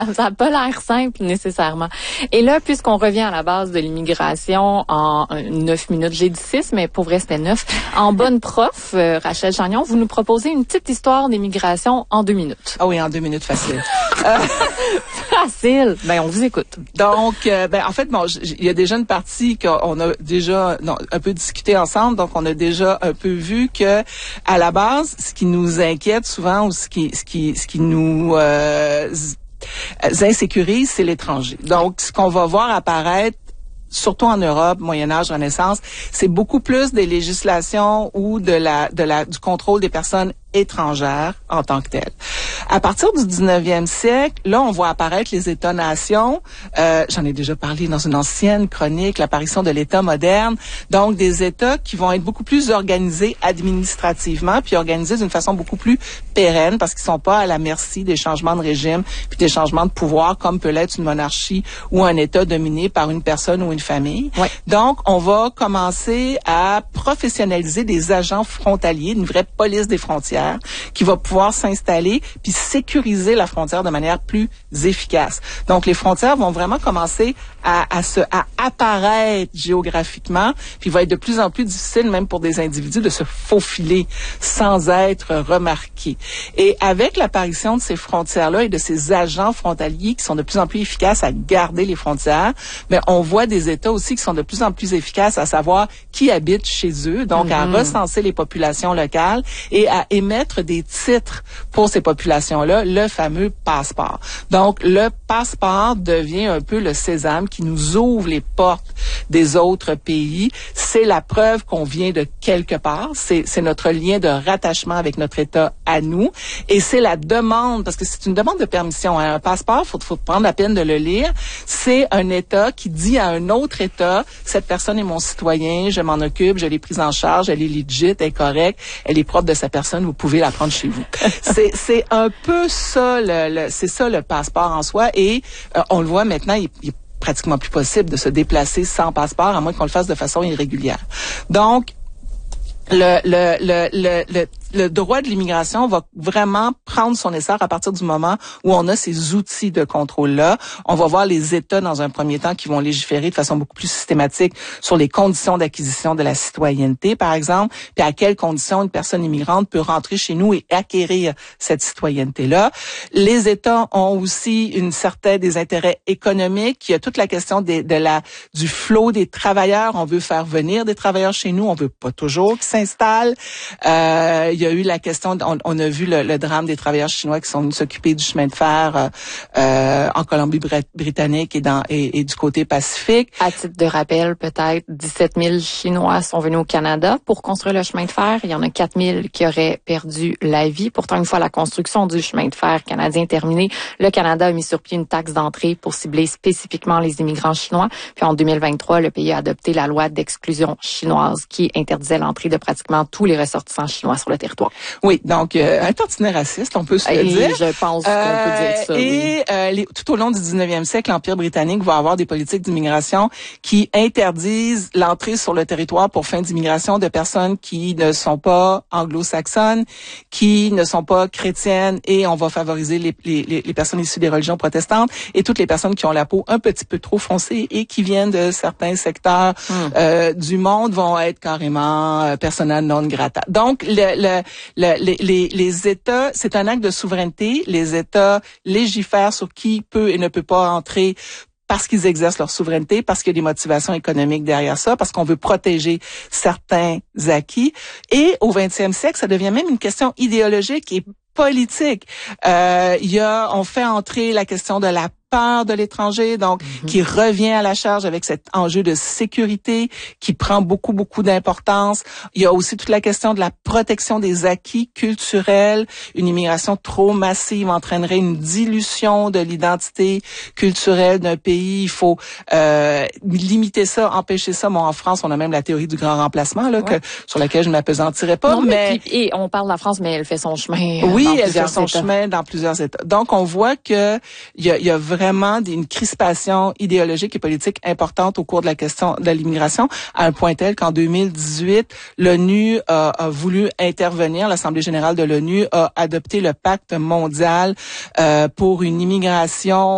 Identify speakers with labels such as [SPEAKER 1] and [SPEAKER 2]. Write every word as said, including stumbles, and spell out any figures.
[SPEAKER 1] Ça n'a pas l'air simple nécessairement. Et là, puisqu'on revient à la base de l'immigration en neuf minutes, j'ai dit six, mais pour vrai, c'était neuf. En bonne prof, euh, Rachel Chagnon, vous nous proposez une petite histoire d'immigration en deux minutes.
[SPEAKER 2] Ah oui, en deux minutes, facile. euh,
[SPEAKER 1] facile. Ben, on vous écoute.
[SPEAKER 2] Donc, euh, ben en fait, bon, il y a déjà une partie qu'on a déjà non, un peu discuté ensemble. Donc, on a déjà un peu vu que, à la base, ce qui nous inquiète souvent ou ce qui, ce qui, ce qui nous euh, insécurise, c'est l'étranger. Donc, ce qu'on va voir apparaître, surtout en Europe, Moyen-Âge, Renaissance, c'est beaucoup plus des législations ou de la, de la, du contrôle des personnes étrangères en tant que telles. À partir du dix-neuvième siècle, là, on voit apparaître les États-nations. Euh, j'en ai déjà parlé dans une ancienne chronique, l'apparition de l'État moderne. Donc, des États qui vont être beaucoup plus organisés administrativement, puis organisés d'une façon beaucoup plus pérenne, parce qu'ils sont pas à la merci des changements de régime, puis des changements de pouvoir, comme peut l'être une monarchie ou un État dominé par une personne ou une famille.
[SPEAKER 1] Ouais.
[SPEAKER 2] Donc, on va commencer à professionnaliser des agents frontaliers, une vraie police des frontières, qui va pouvoir s'installer puis sécuriser la frontière de manière plus efficace. Donc, les frontières vont vraiment commencer à, à se à apparaître géographiquement, puis il va être de plus en plus difficile, même pour des individus, de se faufiler sans être remarqués. Et avec l'apparition de ces frontières-là et de ces agents frontaliers qui sont de plus en plus efficaces à garder les frontières, mais on voit des États aussi qui sont de plus en plus efficaces à savoir qui habite chez eux, donc mm-hmm. à recenser les populations locales et à émettre des titres pour ces populations-là, le fameux passeport. Donc, le passeport devient un peu le sésame qui nous ouvre les portes des autres pays. C'est la preuve qu'on vient de quelque part. C'est, c'est notre lien de rattachement avec notre État à nous. Et c'est la demande, parce que c'est une demande de permission. Hein. Un passeport, faut, faut prendre la peine de le lire. C'est un État qui dit à un autre État, cette personne est mon citoyen, je m'en occupe, je l'ai prise en charge, elle est legit, elle est correcte, elle est propre de sa personne, vous pouvez la prendre chez vous. c'est, c'est un peu ça, le, le, c'est ça le passeport en soi. Et euh, on le voit maintenant, il, il est pratiquement plus possible de se déplacer sans passeport, à moins qu'on le fasse de façon irrégulière. Donc, le, le, le, le, le le droit de l'immigration va vraiment prendre son essor à partir du moment où on a ces outils de contrôle-là. On va voir les États, dans un premier temps, qui vont légiférer de façon beaucoup plus systématique sur les conditions d'acquisition de la citoyenneté, par exemple, puis à quelles conditions une personne immigrante peut rentrer chez nous et acquérir cette citoyenneté-là. Les États ont aussi une certaine des intérêts économiques. Il y a toute la question des, de la du flot des travailleurs. On veut faire venir des travailleurs chez nous. On veut pas toujours qu'ils s'installent. Euh, Il y a eu la question, on, on a vu le, le drame des travailleurs chinois qui sont venus s'occuper du chemin de fer euh, en Colombie-Britannique et, dans, et, et du côté Pacifique.
[SPEAKER 1] À titre de rappel, peut-être dix-sept mille Chinois sont venus au Canada pour construire le chemin de fer. Il y en a quatre mille qui auraient perdu la vie. Pourtant, une fois la construction du chemin de fer canadien terminée, le Canada a mis sur pied une taxe d'entrée pour cibler spécifiquement les immigrants chinois. Puis en deux mille vingt-trois, le pays a adopté la loi d'exclusion chinoise qui interdisait l'entrée de pratiquement tous les ressortissants chinois sur le territoire.
[SPEAKER 2] Oui, donc euh, un tantinet raciste, on peut se le
[SPEAKER 1] et
[SPEAKER 2] dire.
[SPEAKER 1] Je pense qu'on
[SPEAKER 2] euh,
[SPEAKER 1] peut dire ça.
[SPEAKER 2] Et
[SPEAKER 1] oui.
[SPEAKER 2] euh, les, tout au long du dix-neuvième siècle, l'Empire britannique va avoir des politiques d'immigration qui interdisent l'entrée sur le territoire pour fin d'immigration de personnes qui ne sont pas anglo-saxonnes, qui ne sont pas chrétiennes, et on va favoriser les, les, les personnes issues des religions protestantes et toutes les personnes qui ont la peau un petit peu trop foncée et qui viennent de certains secteurs mm. euh, du monde vont être carrément euh, persona non grata. Donc, le, le Le, les, les, les États, c'est un acte de souveraineté. Les États légifèrent sur qui peut et ne peut pas entrer parce qu'ils exercent leur souveraineté, parce qu'il y a des motivations économiques derrière ça, parce qu'on veut protéger certains acquis. Et au vingtième siècle, ça devient même une question idéologique et politique. Euh, il y a, on fait entrer la question de la peur de l'étranger, donc mm-hmm. qui revient à la charge avec cet enjeu de sécurité qui prend beaucoup, beaucoup d'importance. Il y a aussi toute la question de la protection des acquis culturels. Une immigration trop massive entraînerait une dilution de l'identité culturelle d'un pays. Il faut euh, limiter ça, empêcher ça. Bon, en France, on a même la théorie du grand remplacement, là, ouais. que sur laquelle je ne m'apesantirais pas.
[SPEAKER 1] Non,
[SPEAKER 2] mais,
[SPEAKER 1] mais puis, et on parle de la France, mais elle fait son chemin.
[SPEAKER 2] Oui,
[SPEAKER 1] dans
[SPEAKER 2] elle fait son
[SPEAKER 1] États.
[SPEAKER 2] chemin dans plusieurs États. Donc, on voit que il y a, il y a vraiment une crispation idéologique et politique importante au cours de la question de l'immigration, à un point tel qu'en deux mille dix-huit, l'ONU a, a voulu intervenir. L'Assemblée générale de l'ONU a adopté le pacte mondial euh, pour une immigration